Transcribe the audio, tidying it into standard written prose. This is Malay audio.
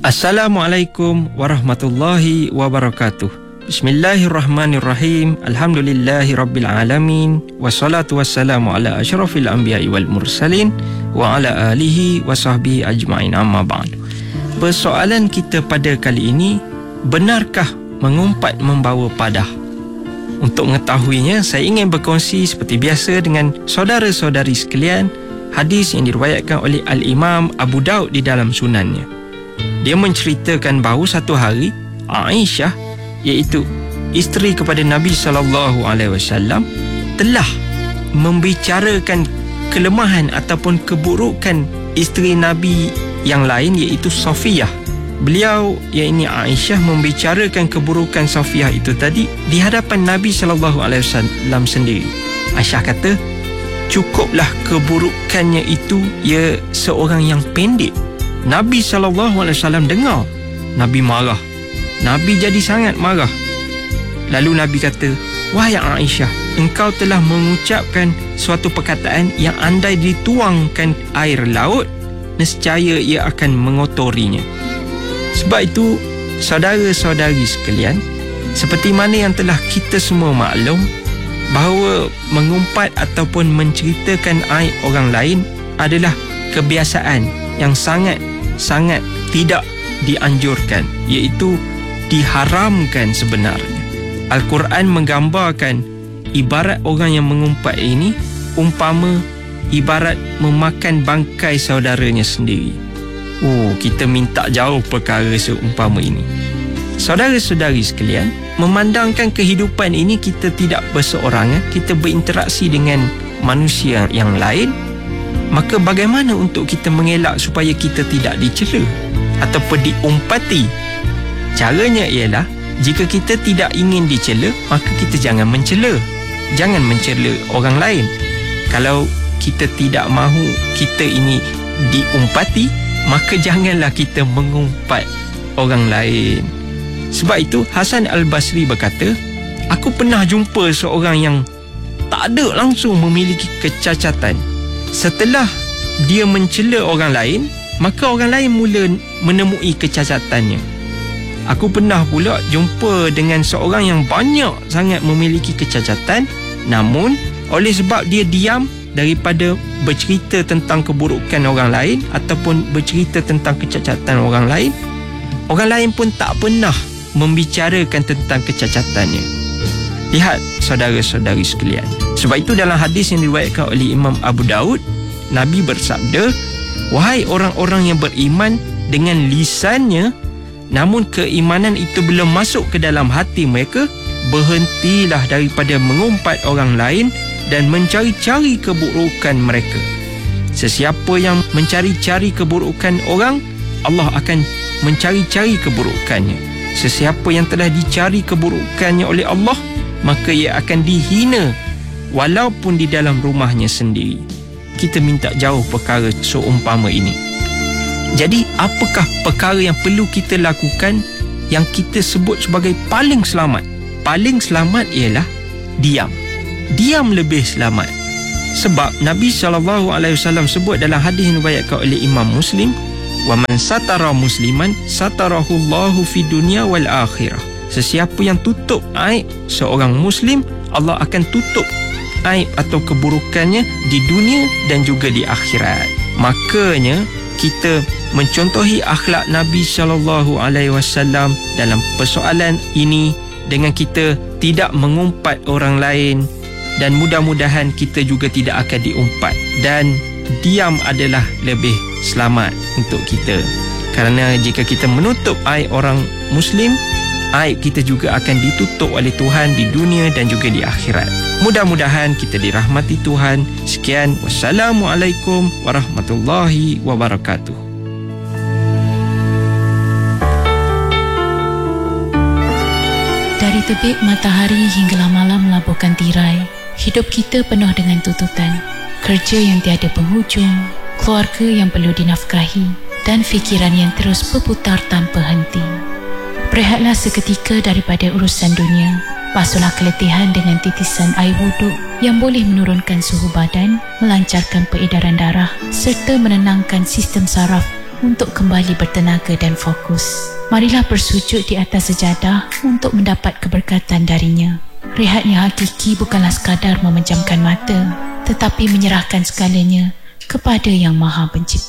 Assalamualaikum warahmatullahi wabarakatuh. Bismillahirrahmanirrahim. Alhamdulillahi rabbil alamin. Wassalatu wassalamu ala asyrafil anbiya'i wal mursalin wa ala alihi wa sahbihi ajma'in, amma ba'du. Persoalan kita pada kali ini, benarkah mengumpat membawa padah? Untuk mengetahuinya, saya ingin berkongsi seperti biasa dengan saudara-saudari sekalian hadis yang diriwayatkan oleh Al-Imam Abu Daud di dalam sunannya. Dia menceritakan bahawa satu hari Aisyah, iaitu isteri kepada Nabi SAW, telah membicarakan kelemahan ataupun keburukan isteri Nabi yang lain, iaitu Safiyah. Beliau, iaitu Aisyah, membicarakan keburukan Safiyah itu tadi di hadapan Nabi SAW sendiri. Aisyah kata, cukuplah keburukannya itu, ia seorang yang pendek. Nabi SAW dengar. Nabi marah. Nabi jadi sangat marah. Lalu Nabi kata, wahai Aisyah, engkau telah mengucapkan suatu perkataan yang andai dituangkan air laut, nescaya ia akan mengotorinya. Sebab itu, saudara-saudari sekalian, seperti mana yang telah kita semua maklum, bahawa mengumpat ataupun menceritakan aib orang lain adalah kebiasaan yang sangat tidak dianjurkan, iaitu diharamkan sebenarnya. Al-Quran menggambarkan ibarat orang yang mengumpat ini umpama ibarat memakan bangkai saudaranya sendiri. Kita minta jauh perkara seumpama ini. Saudara-saudari sekalian, memandangkan kehidupan ini kita tidak berseorangan, kita berinteraksi dengan manusia yang lain, maka bagaimana untuk kita mengelak supaya kita tidak dicela ataupun diumpati? Caranya ialah, jika kita tidak ingin dicela, maka kita jangan mencela. Jangan mencela orang lain. Kalau kita tidak mahu kita ini diumpati, maka janganlah kita mengumpat orang lain. Sebab itu Hasan Al-Basri berkata, aku pernah jumpa seorang yang tak ada langsung memiliki kecacatan. Setelah dia mencela orang lain, maka orang lain mula menemui kecacatannya. Aku pernah pula jumpa dengan seorang yang banyak sangat memiliki kecacatan, namun oleh sebab dia diam daripada bercerita tentang keburukan orang lain ataupun bercerita tentang kecacatan orang lain pun tak pernah membicarakan tentang kecacatannya. Lihat saudara-saudari sekalian. Sebab itu dalam hadis yang diriwayatkan oleh Imam Abu Daud, Nabi bersabda, wahai orang-orang yang beriman dengan lisannya, namun keimanan itu belum masuk ke dalam hati mereka, berhentilah daripada mengumpat orang lain dan mencari-cari keburukan mereka. Sesiapa yang mencari-cari keburukan orang, Allah akan mencari-cari keburukannya. Sesiapa yang telah dicari keburukannya oleh Allah, maka ia akan dihina walaupun di dalam rumahnya sendiri. Kita minta jauh perkara seumpama ini. Jadi, apakah perkara yang perlu kita lakukan yang kita sebut sebagai paling selamat? Paling selamat ialah diam. Diam lebih selamat. Sebab Nabi SAW sebut dalam hadis yang diriwayatkan oleh Imam Muslim, wa man satara musliman satarahullahu fid dunya wal akhirah. Sesiapa yang tutup aib seorang muslim, Allah akan tutup aib atau keburukannya di dunia dan juga di akhirat. Makanya kita mencontohi akhlak Nabi SAW dalam persoalan ini dengan kita tidak mengumpat orang lain, dan mudah-mudahan kita juga tidak akan diumpat, dan diam adalah lebih selamat untuk kita. Kerana jika kita menutup aib orang muslim, aib kita juga akan ditutup oleh Tuhan di dunia dan juga di akhirat. Mudah-mudahan kita dirahmati Tuhan. Sekian, wassalamualaikum warahmatullahi wabarakatuh. Dari terbit matahari hinggalah malam melabuhkan tirai, hidup kita penuh dengan tuntutan, kerja yang tiada penghujung, keluarga yang perlu dinafkahi, dan fikiran yang terus berputar tanpa henti. Berehatlah seketika daripada urusan dunia. Basuhlah keletihan dengan titisan air wuduk yang boleh menurunkan suhu badan, melancarkan peredaran darah serta menenangkan sistem saraf untuk kembali bertenaga dan fokus. Marilah bersujud di atas sejadah untuk mendapat keberkatan darinya. Rehat yang hakiki bukanlah sekadar memejamkan mata, tetapi menyerahkan segalanya kepada Yang Maha Pencipta.